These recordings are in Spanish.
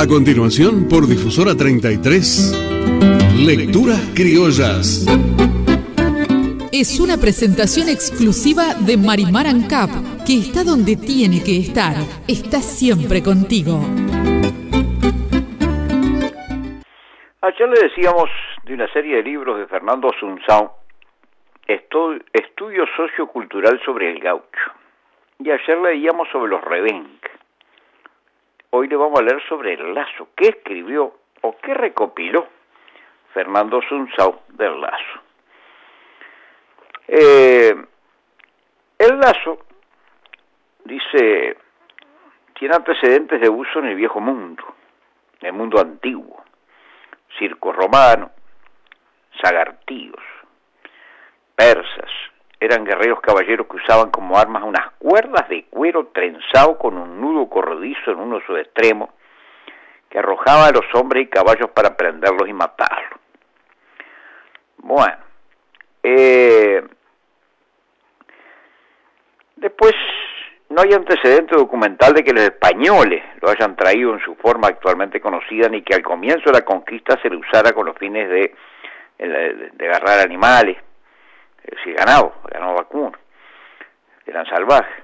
A continuación, por Difusora 33, Lecturas Criollas. Es una presentación exclusiva de Marimar Ancap, que está donde tiene que estar. Está siempre contigo. Ayer le decíamos de una serie de libros de Fernando Asunción, Estudio Sociocultural sobre el Gaucho. Y ayer leíamos sobre los rebenques. Hoy le vamos a leer sobre el Lazo. ¿Qué escribió o qué recopiló Fernando Asunción del Lazo? El Lazo, dice, tiene antecedentes de uso en el viejo mundo, en el mundo antiguo. Circo romano, sagartíos, persas, eran guerreros caballeros que usaban como armas unas cuerdas de cuero trenzado con un nudo corredizo en uno de sus extremos, que arrojaba a los hombres y caballos para prenderlos y matarlos. Bueno, después no hay antecedente documental de que los españoles lo hayan traído en su forma actualmente conocida, ni que al comienzo de la conquista se le usara con los fines de agarrar animales, es decir, ganado vacuno, que eran salvajes.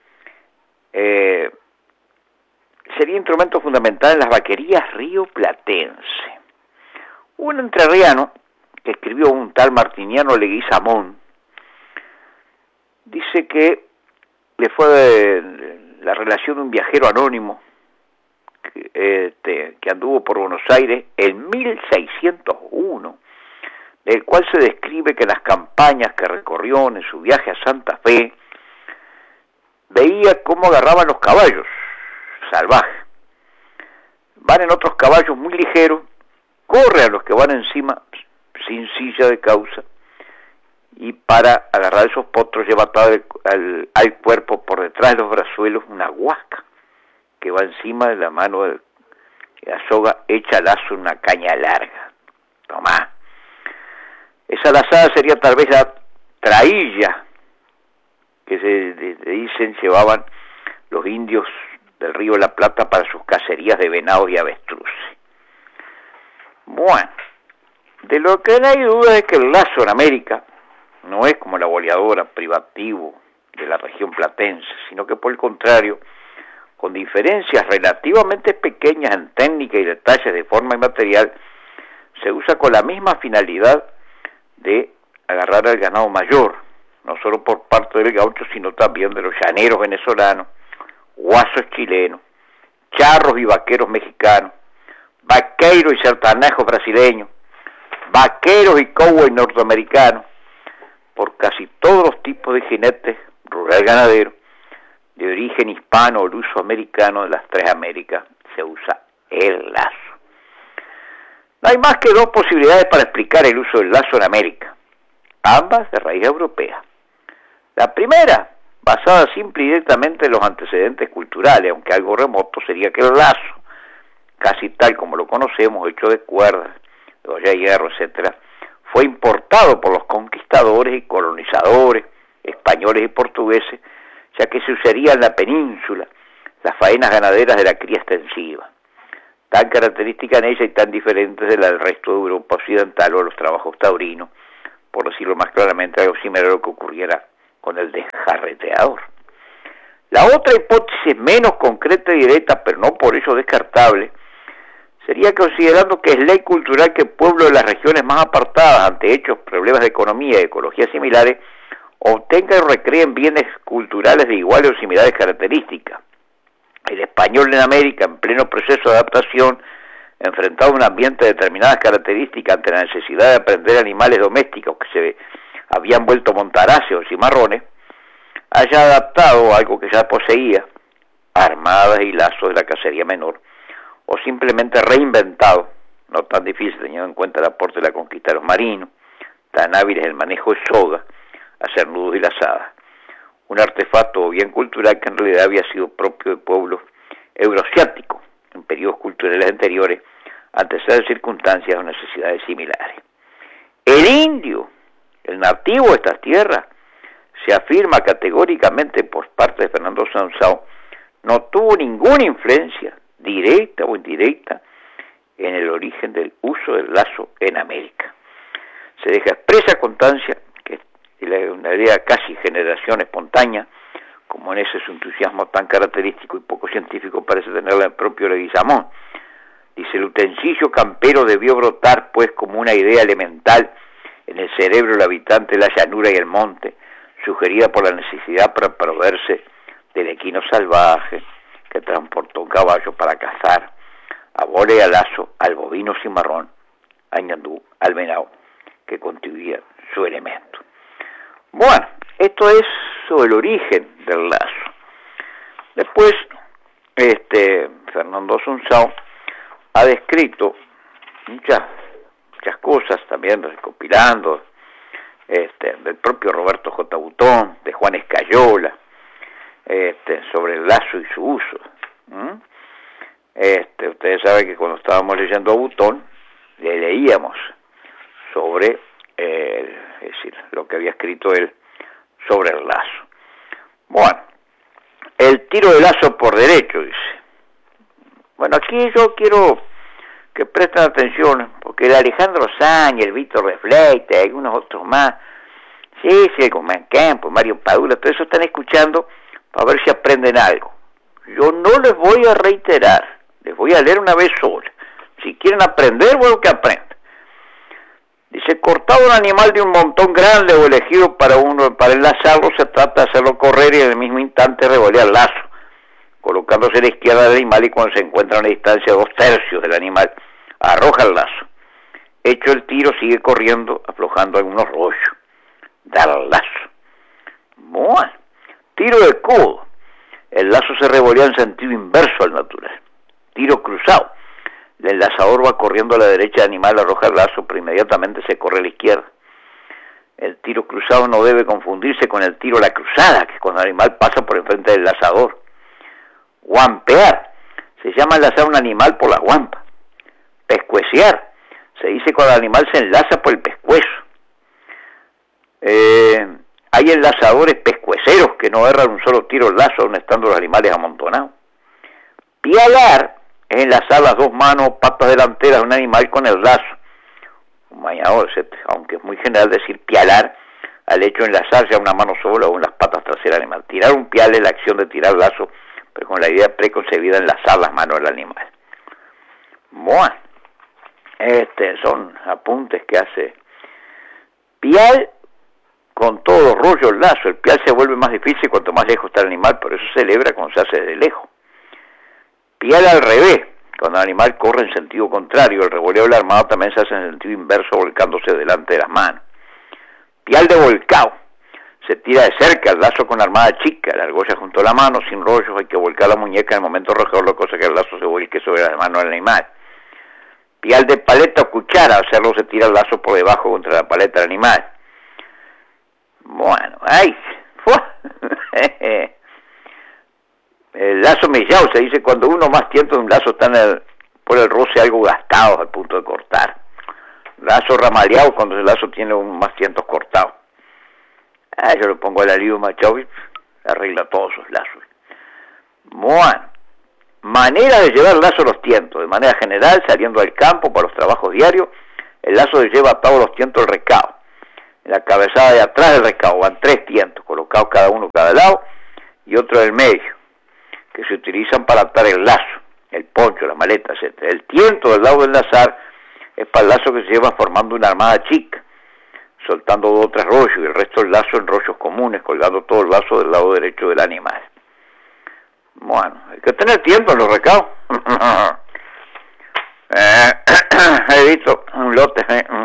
Sería instrumento fundamental en las vaquerías rioplatenses. Un entrerriano que escribió, un tal Martiniano Leguizamón, dice que le fue la relación de un viajero anónimo que anduvo por Buenos Aires en 1601, del cual se describe que en las campañas que recorrió en su viaje a Santa Fe, veía cómo agarraban los caballos salvajes. Van en otros caballos muy ligeros, corre a los que van encima sin silla de causa, y para agarrar esos potros lleva atado al cuerpo por detrás de los brazuelos una huasca que va encima de la mano de la soga hecha lazo en una caña larga. Tomá. Esa lazada sería tal vez la trailla que se dicen llevaban los indios del río La Plata para sus cacerías de venados y avestruces. Bueno, de lo que no hay duda es que el lazo en América no es como la boleadora privativo de la región platense, sino que por el contrario, con diferencias relativamente pequeñas en técnica y detalles de forma y material, se usa con la misma finalidad de agarrar al ganado mayor, no solo por parte del gaucho, sino también de los llaneros venezolanos, guasos chilenos, charros y vaqueros mexicanos, vaqueros y sertanejos brasileños, vaqueros y cowboys norteamericanos, por casi todos los tipos de jinetes rural ganadero de origen hispano o lusoamericano de las tres Américas se usa el lazo. No hay más que dos posibilidades para explicar el uso del lazo en América, ambas de raíz europea. La primera, basada simple y directamente en los antecedentes culturales, aunque algo remoto, sería que el lazo, casi tal como lo conocemos, hecho de cuerdas, de olla de hierro, etc., fue importado por los conquistadores y colonizadores españoles y portugueses, ya que se usaría en la península las faenas ganaderas de la cría extensiva, tan característica en ella y tan diferentes de la del resto de Europa occidental o los trabajos taurinos, por decirlo más claramente, algo similar a lo que ocurriera con el desjarreteador. La otra hipótesis menos concreta y directa, pero no por ello descartable, sería considerando que es ley cultural que pueblos de las regiones más apartadas ante hechos, problemas de economía y ecología similares, obtengan o recreen bienes culturales de iguales o similares características. El español en América, en pleno proceso de adaptación, enfrentado a un ambiente de determinadas características ante la necesidad de aprender animales domésticos que se habían vuelto montaráceos o cimarrones, haya adaptado algo que ya poseía, armadas y lazos de la cacería menor, o simplemente reinventado, no tan difícil teniendo en cuenta el aporte de la conquista de los marinos, tan hábiles en el manejo de soga, hacer nudos y lazadas, un artefacto bien cultural que en realidad había sido propio de pueblos euroasiáticos en periodos culturales anteriores, ante esas circunstancias o necesidades similares. El indio, el nativo de estas tierras, se afirma categóricamente por parte de Fernando Asunción, no tuvo ninguna influencia directa o indirecta, en el origen del uso del lazo en América. Se deja expresa constancia que una idea casi generación espontánea, como en ese su entusiasmo tan característico y poco científico parece tenerla el propio Leguizamón. Dice, el utensilio campero debió brotar pues como una idea elemental en el cerebro del habitante de la llanura y el monte, sugerida por la necesidad para proveerse del equino salvaje que transportó un caballo para cazar, a bola y a lazo, al bovino cimarrón, al ñandú, al venado, que constituía su elemento. Bueno, esto es sobre el origen del lazo. Después, Fernando Asunción ha descrito muchas cosas, también recopilando del propio Roberto J. Butón, de Juan Escayola, sobre el lazo y su uso. Ustedes saben que cuando estábamos leyendo a Butón, le leíamos sobre, es decir, lo que había escrito él sobre el lazo. Bueno, el tiro de lazo por derecho, dice. Bueno, aquí yo quiero que presten atención, porque el Alejandro Sáenz, el Víctor Refleite, y algunos otros más, sí, el Guzmán Campos, Mario Padula, todo eso están escuchando para ver si aprenden algo. Yo no les voy a reiterar, les voy a leer una vez sola. Si quieren aprender, bueno, que aprendan. Dice, cortado un animal de un montón grande o elegido para enlazarlo, se trata de hacerlo correr y en el mismo instante revolear el lazo, colocándose a la izquierda del animal, y cuando se encuentra a una distancia de 2/3 del animal, arroja el lazo. Hecho el tiro, sigue corriendo, aflojando algunos rollos. Dar al lazo. Bueno, tiro de codo. El lazo se revolea en sentido inverso al natural. Tiro cruzado. El enlazador va corriendo a la derecha del animal, arroja el lazo, pero inmediatamente se corre a la izquierda. El tiro cruzado no debe confundirse con el tiro a la cruzada, que es cuando el animal pasa por enfrente del enlazador. Guampear. Se llama enlazar un animal por la guampa. Pescuecear. Se dice cuando el animal se enlaza por el pescuezo. Hay enlazadores pescueceros que no erran un solo tiro al lazo aun estando los animales amontonados. Pialar es enlazar las dos manos o patas delanteras de un animal con el lazo. Un mañador, aunque es muy general decir pialar al hecho de enlazarse a una mano sola o en las patas traseras del animal. Tirar un pial es la acción de tirar lazo, pero con la idea preconcebida de enlazar las manos del animal. Bueno, son apuntes que hace pial con todos los rollos lazo. El pial se vuelve más difícil cuanto más lejos está el animal, por eso se celebra cuando se hace desde lejos. Pial al revés, cuando el animal corre en sentido contrario. El revoleo del armado también se hace en sentido inverso, volcándose delante de las manos. Pial de volcado. Se tira de cerca el lazo con armada chica, la argolla junto a la mano, sin rollos, hay que volcar la muñeca en el momento de recogerlo, cosa que el lazo se vuelque sobre la mano del animal. Pial de paleta o cuchara, hacerlo se tira el lazo por debajo contra la paleta del animal. Bueno, ¡ay! El lazo mellado se dice cuando uno más tiento de un lazo está por el roce algo gastado al punto de cortar. Lazo ramaleado cuando el lazo tiene más tientos cortados. Yo lo pongo al Alío Machado y arregla todos sus lazos. Bueno, manera de llevar el lazo a los tientos. De manera general, saliendo al campo para los trabajos diarios, el lazo se lleva atado a los tientos del recado. En la cabezada de atrás del recado van 3 tientos, colocados cada uno cada lado, y otro del medio, que se utilizan para atar el lazo, el poncho, la maleta, etc. El tiento del lado del enlazar es para el lazo que se lleva formando una armada chica, soltando 2 o 3 rollos, y el resto del lazo en rollos comunes, colgando todo el lazo del lado derecho del animal. Bueno, hay que tener tiempo en los recados. He visto un lote.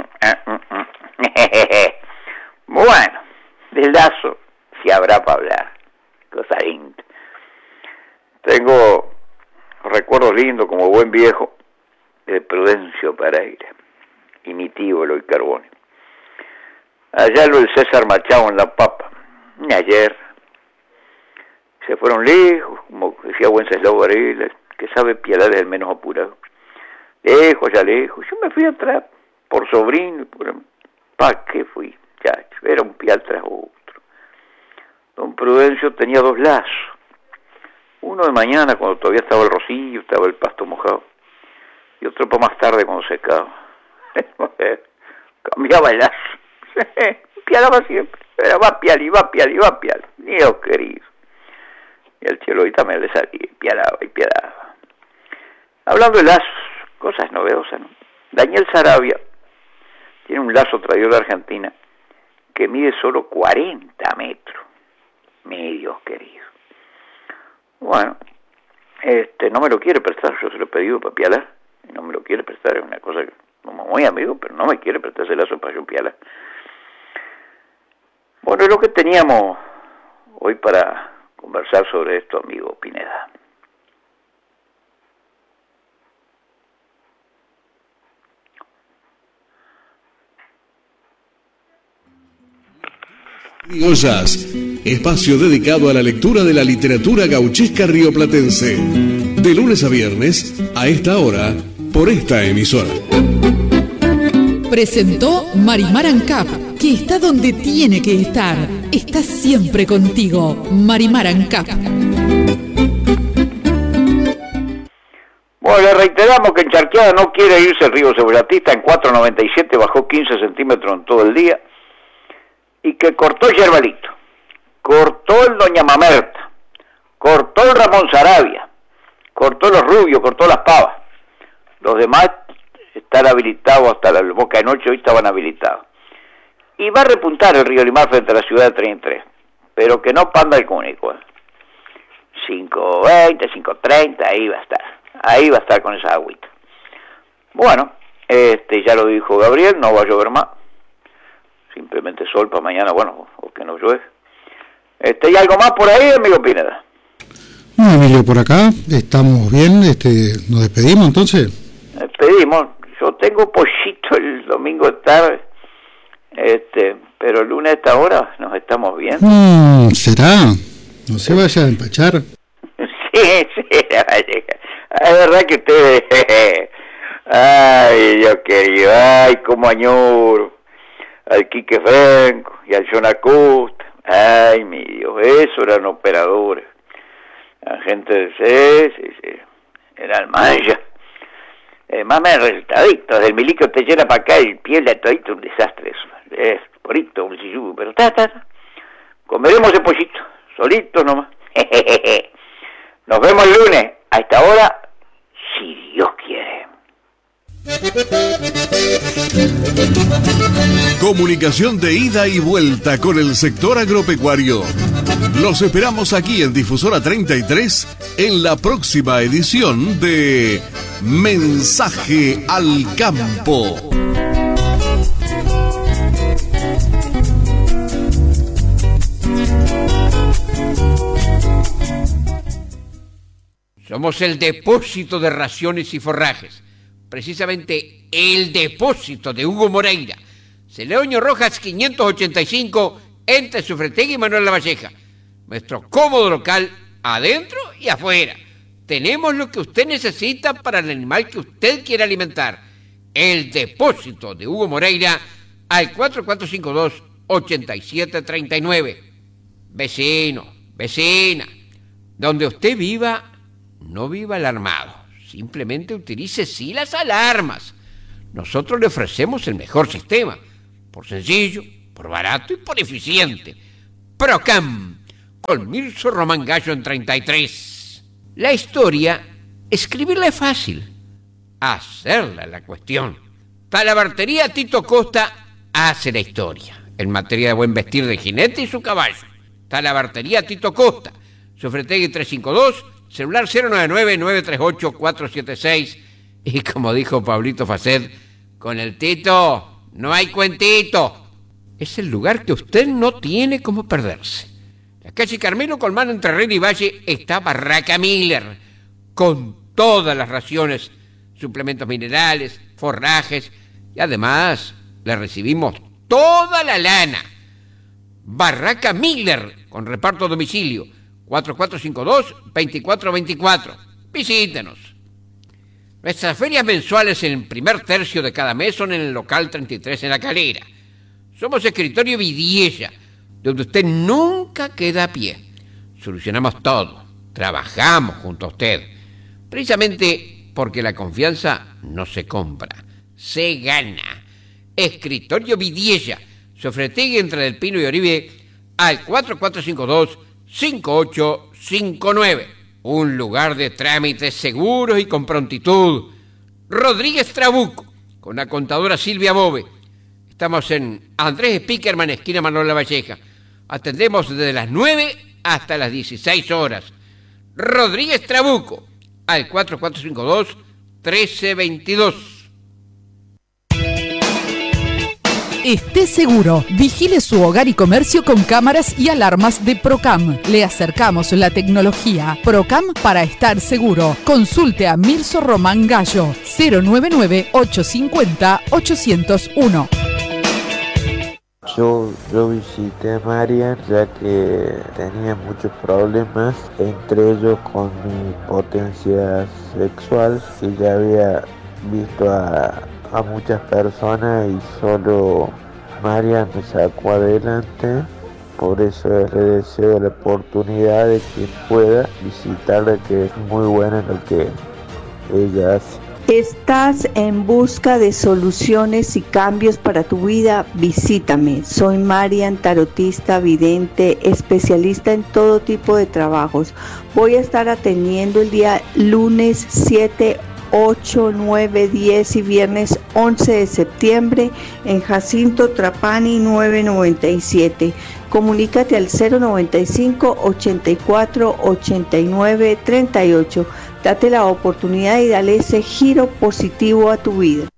Bueno, del lazo si habrá para hablar. Cosa linda. Tengo recuerdos lindos como buen viejo de Prudencio Pereira y mi tío Eloy Carbone. Allá lo del César Machado en La Papa, ayer se fueron lejos, como decía Wenceslao Varela, que sabe pialar es el menos apurado. Lejos, ya lejos. Yo me fui atrás por sobrino, ¿para qué fui? Chacho, era un pial tras otro. Don Prudencio tenía 2 lazos. Uno de mañana, cuando todavía estaba el rocío, estaba el pasto mojado, y otro poco más tarde, cuando secaba. Cambiaba el lazo. Pialaba siempre. Era va pial, Dios querido. Y el cielo ahorita me le salía, y pialaba. Hablando de lazos, cosas novedosas, ¿no? Daniel Saravia tiene un lazo traído de Argentina que mide solo 40 metros. Mi Dios querido. Bueno, no me lo quiere prestar, yo se lo he pedido para pialar, y no me lo quiere prestar, es una cosa que, como muy amigo, pero no me quiere prestar ese lazo para yo pialar. Bueno, es lo que teníamos hoy para conversar sobre esto, amigo Pineda. Criollas, espacio dedicado a la lectura de la literatura gauchesca rioplatense. De lunes a viernes, a esta hora, por esta emisora. Presentó Marimar Ancap, que está donde tiene que estar. Está siempre contigo, Marimar Ancap. Bueno, le reiteramos que en Charqueada no quiere irse el río Separatista, en 4.97 bajó 15 centímetros en todo el día, y que cortó el Yerbalito, cortó el Doña Mamerta, cortó el Ramón Saravia, cortó los Rubios, cortó las Pavas. Los demás están habilitados hasta la Boca de Noche, hoy estaban habilitados. Y va a repuntar el río Limar frente a la ciudad de 33, pero que no panda el cúnico. 5.20, 5.30, ahí va a estar con esa agüita. Bueno, ya lo dijo Gabriel, no va a llover más. Simplemente sol para mañana, bueno, o que no llueve. ¿Y algo más por ahí, amigo Pineda? No, Emilio, por acá estamos bien, nos despedimos entonces. Despedimos, yo tengo pollito el domingo tarde, pero el lunes a esta hora nos estamos viendo. ¿Será? No se vaya a empachar. Sí, es verdad que ustedes, ay, yo querido, ay, como añoro al Quique Franco y al John Acosta, ay mi Dios, eso eran operadores, la gente de sí, era el Maya, más me resultadito, desde el Milico te llena para acá, el pie le todito un desastre eso, es porito, un chillugo, pero comeremos ese pollito, solito nomás, nos vemos el lunes, a esta hora, si Dios quiere. Comunicación de ida y vuelta con el sector agropecuario. Los esperamos aquí en Difusora 33 en la próxima edición de Mensaje al Campo. Somos el depósito de raciones y forrajes. Precisamente el depósito de Hugo Moreira. Celeoño Rojas 585, entre Sufretegui y Manuel Lavalleja. Nuestro cómodo local, adentro y afuera. Tenemos lo que usted necesita para el animal que usted quiere alimentar. El depósito de Hugo Moreira al 4452-8739. Vecino, vecina, donde usted viva, no viva alarmado. Simplemente utilice sí las alarmas. Nosotros le ofrecemos el mejor sistema, por sencillo, por barato y por eficiente. Procam, con Mirso Román Gallo en 33. La historia, escribirla es fácil, hacerla es la cuestión. Talabartería Tito Costa hace la historia, en materia de buen vestir de jinete y su caballo. Talabartería Tito Costa, Sufretegui 352, celular 099-938-476. Y como dijo Pablito Facet, con el Tito no hay cuentito. Es el lugar que usted no tiene como perderse. La calle Carmelo Colmán entre Herrera y Valle está Barraca Miller, con todas las raciones, suplementos minerales, forrajes, y además le recibimos toda la lana. Barraca Miller, con reparto a domicilio, 4452-2424. Visítenos. Nuestras ferias mensuales en el primer tercio de cada mes son en el local 33 en La Calera. Somos Escritorio Vidiella, donde usted nunca queda a pie. Solucionamos todo. trabajamos junto a usted, precisamente porque la confianza no se compra, se gana. Escritorio Vidiella, Sofretegui entre Del Pino y Oribe, al 4452-5859. Un lugar de trámites seguros y con prontitud. Rodríguez Trabuco, con la contadora Silvia Bove. Estamos en Andrés Spickerman, esquina Manuel Lavalleja. Atendemos desde las 9 hasta las 16 horas. Rodríguez Trabuco, al 4452-1322. Esté seguro, vigile su hogar y comercio con cámaras y alarmas de Procam. Le acercamos la tecnología. Procam para estar seguro. Consulte a Mirso Román Gallo, 099-850-801. Yo visité a Marian ya que tenía muchos problemas, entre ellos con mi potencia sexual, y ya había visto a muchas personas y solo Marian me sacó adelante. Por eso le deseo la oportunidad de que pueda visitarla, que es muy buena en lo que ella hace. ¿Estás en busca de soluciones y cambios para tu vida? Visítame. Soy Marian, tarotista, vidente, especialista en todo tipo de trabajos. Voy a estar atendiendo el día lunes 7, 8, 9, 10 y viernes 11 de septiembre en Jacinto Trapani 997. Comunícate al 095 84 89 38. Date la oportunidad y dale ese giro positivo a tu vida.